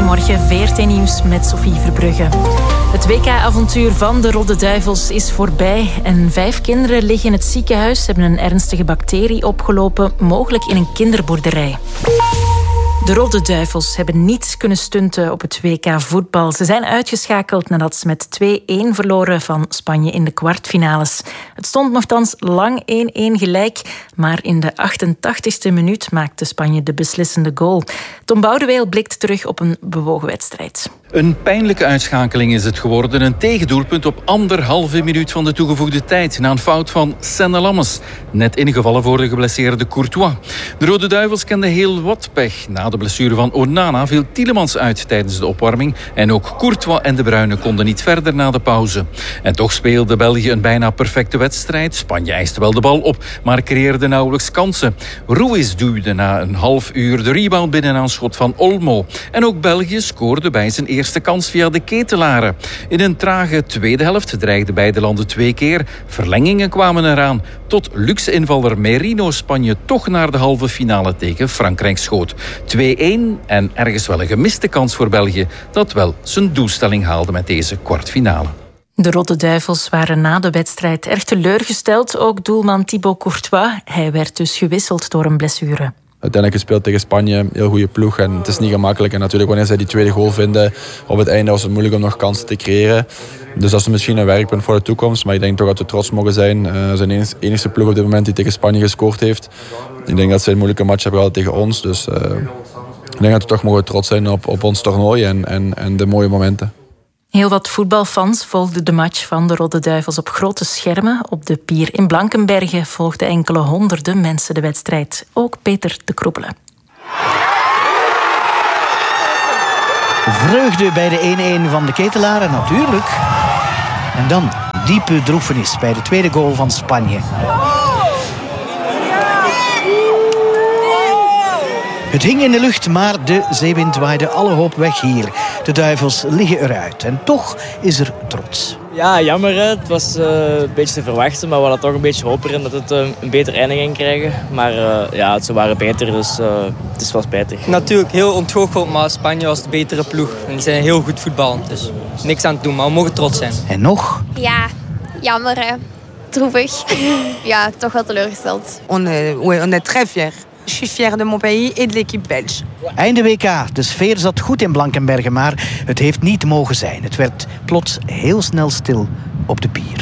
Goedemorgen, VRT Nieuws met Sophie Verbrugge. Het WK-avontuur van de Rode Duivels is voorbij en 5 kinderen liggen in het ziekenhuis. Ze hebben een ernstige bacterie opgelopen, mogelijk in een kinderboerderij. De Rode Duivels hebben niet kunnen stunten op het WK voetbal. Ze zijn uitgeschakeld nadat ze met 2-1 verloren van Spanje in de kwartfinales. Het stond nochtans lang 1-1 gelijk, maar in de 88e minuut maakte Spanje de beslissende goal. Tom Boudeweel blikt terug op een bewogen wedstrijd. Een pijnlijke uitschakeling is het geworden. Een tegendoelpunt op 1,5 minuut van de toegevoegde tijd. Na een fout van Senne Lammes. Net ingevallen voor de geblesseerde Courtois. De Rode Duivels kenden heel wat pech. Na de blessure van Onana viel Tielemans uit tijdens de opwarming. En ook Courtois en De Bruyne konden niet verder na de pauze. En toch speelde België een bijna perfecte wedstrijd. Spanje eiste wel de bal op, maar creëerde nauwelijks kansen. Ruiz duwde na een half uur de rebound binnen aan schot van Olmo. En ook België scoorde bij zijn eerste kans via de Ketelaren. In een trage tweede helft dreigden beide landen 2 keer. Verlengingen kwamen eraan. Tot luxe invaller Merino Spanje toch naar de halve finale tegen Frankrijk schoot. 2-1 en ergens wel een gemiste kans voor België, dat wel zijn doelstelling haalde met deze kwartfinale. De Rode Duivels waren na de wedstrijd erg teleurgesteld. Ook doelman Thibaut Courtois. Hij werd dus gewisseld door een blessure. Uiteindelijk gespeeld tegen Spanje, een heel goede ploeg en het is niet gemakkelijk. En natuurlijk wanneer zij die tweede goal vinden, op het einde was het moeilijk om nog kansen te creëren. Dus dat is misschien een werkpunt voor de toekomst, maar ik denk toch dat we trots mogen zijn. Ze zijn de enige ploeg op dit moment die tegen Spanje gescoord heeft. Ik denk dat ze een moeilijke match hebben gehad tegen ons, dus ik denk dat we toch mogen trots zijn op ons toernooi en de mooie momenten. Heel wat voetbalfans volgden de match van de Rode Duivels op grote schermen. Op de pier in Blankenberge volgden enkele honderden mensen de wedstrijd. Ook Peter de Kroebelen. Vreugde bij de 1-1 van de Ketelaren, natuurlijk. En dan diepe droefenis bij de tweede goal van Spanje. Het hing in de lucht, maar de zeewind waaide alle hoop weg hier. De Duivels liggen eruit en toch is er trots. Ja, jammer. Hè. Het was een beetje te verwachten, maar we hadden toch een beetje hoop erin dat het een beter einde ging krijgen. Maar ja, ze waren beter, dus het is wel spijtig. Natuurlijk heel ontgoocheld, maar Spanje was de betere ploeg. En die zijn heel goed voetballend, dus niks aan te doen, maar we mogen trots zijn. En nog? Ja, jammer hè. Droevig. Ja, toch wel teleurgesteld. On est très fiers. Je suis fier de mon pays et de l'équipe belge. Einde WK. De sfeer zat goed in Blankenberge, maar het heeft niet mogen zijn. Het werd plots heel snel stil op de pier.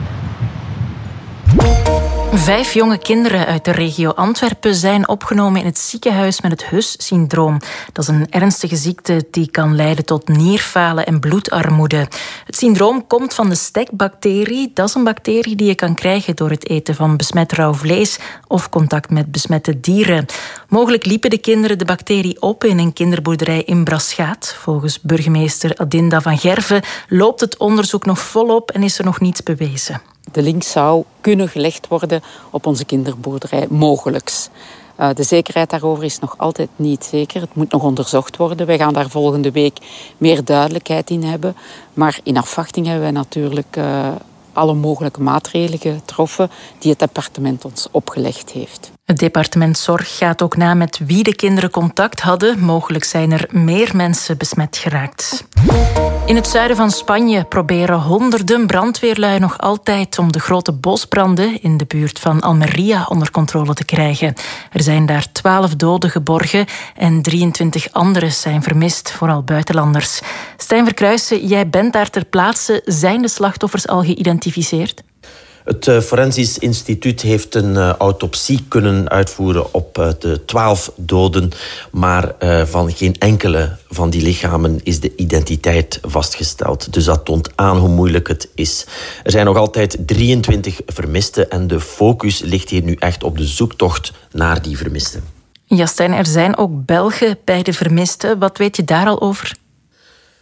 5 jonge kinderen uit de regio Antwerpen zijn opgenomen in het ziekenhuis met het HUS-syndroom. Dat is een ernstige ziekte die kan leiden tot nierfalen en bloedarmoede. Het syndroom komt van de stekbacterie. Dat is een bacterie die je kan krijgen door het eten van besmet rauw vlees of contact met besmette dieren. Mogelijk liepen de kinderen de bacterie op in een kinderboerderij in Braschaat. Volgens burgemeester Adinda van Gerven loopt het onderzoek nog volop en is er nog niets bewezen. De link zou kunnen gelegd worden op onze kinderboerderij, mogelijks. De zekerheid daarover is nog altijd niet zeker. Het moet nog onderzocht worden. Wij gaan daar volgende week meer duidelijkheid in hebben. Maar in afwachting hebben wij natuurlijk alle mogelijke maatregelen getroffen die het departement ons opgelegd heeft. Het departement Zorg gaat ook na met wie de kinderen contact hadden. Mogelijk zijn er meer mensen besmet geraakt. In het zuiden van Spanje proberen honderden brandweerlui nog altijd om de grote bosbranden in de buurt van Almería onder controle te krijgen. Er zijn daar 12 doden geborgen en 23 anderen zijn vermist, vooral buitenlanders. Stijn Verkruijsen, jij bent daar ter plaatse. Zijn de slachtoffers al geïdentificeerd? Het Forensisch Instituut heeft een autopsie kunnen uitvoeren op de 12 doden. Maar van geen enkele van die lichamen is de identiteit vastgesteld. Dus dat toont aan hoe moeilijk het is. Er zijn nog altijd 23 vermisten en de focus ligt hier nu echt op de zoektocht naar die vermisten. Ja, Stijn, er zijn ook Belgen bij de vermisten. Wat weet je daar al over?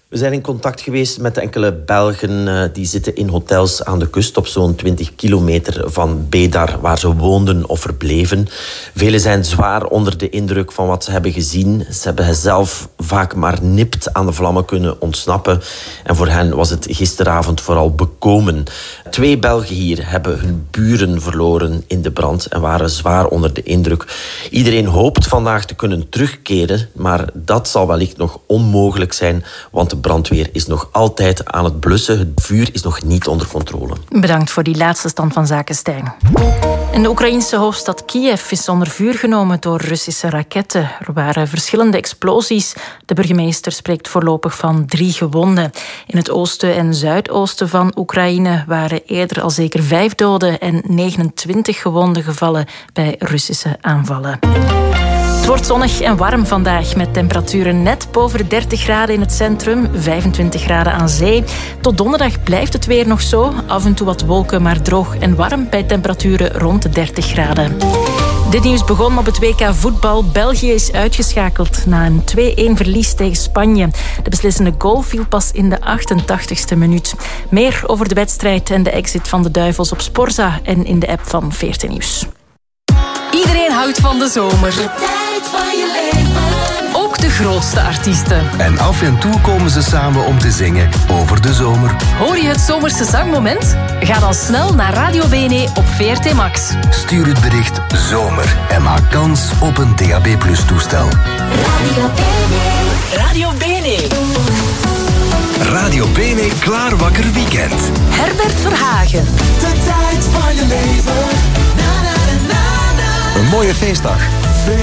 We zijn in contact geweest met enkele Belgen die zitten in hotels aan de kust op zo'n 20 kilometer van Bedar, waar ze woonden of verbleven. Velen zijn zwaar onder de indruk van wat ze hebben gezien. Ze hebben zelf vaak maar nipt aan de vlammen kunnen ontsnappen. En voor hen was het gisteravond vooral bekomen. 2 Belgen hier hebben hun buren verloren in de brand en waren zwaar onder de indruk. Iedereen hoopt vandaag te kunnen terugkeren, maar dat zal wellicht nog onmogelijk zijn, want de brandweer is nog altijd aan het blussen. Het vuur is nog niet onder controle. Bedankt voor die laatste stand van zaken, Stijn. En de Oekraïnse hoofdstad Kiev is onder vuur genomen door Russische raketten. Er waren verschillende explosies. De burgemeester spreekt voorlopig van 3 gewonden. In het oosten en zuidoosten van Oekraïne waren eerder al zeker 5 doden en 29 gewonden gevallen bij Russische aanvallen. Het wordt zonnig en warm vandaag met temperaturen net boven de 30 graden in het centrum, 25 graden aan zee. Tot donderdag blijft het weer nog zo. Af en toe wat wolken, maar droog en warm bij temperaturen rond de 30 graden. Dit nieuws begon op het WK voetbal. België is uitgeschakeld na een 2-1 verlies tegen Spanje. De beslissende goal viel pas in de 88ste minuut. Meer over de wedstrijd en de exit van de Duivels op Sporza en in de app van VRT Nieuws. Iedereen houdt van de zomer. De tijd van je leven. Ook de grootste artiesten. En af en toe komen ze samen om te zingen over de zomer. Hoor je het zomerse zangmoment? Ga dan snel naar Radio BNE op VRT Max. Stuur het bericht zomer en maak kans op een DAB+ toestel. Radio BNE. Radio BNE. Radio BNE Klaar Wakker Weekend. Herbert Verhagen. De tijd van je leven. Een mooie feestdag.